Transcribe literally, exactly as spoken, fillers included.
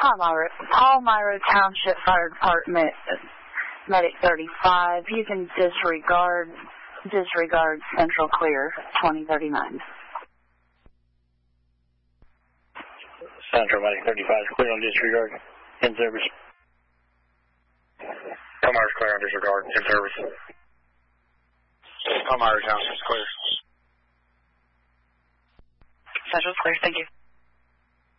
Palmyra, Palmyra Township Fire Department, Medic thirty-five. You can disregard, disregard Central Clear twenty thirty-nine. Central Medic thirty-five is clear on disregard. In service. Palmyra is clear on disregard. In service. Palmyra Township is clear. Central's clear, thank you.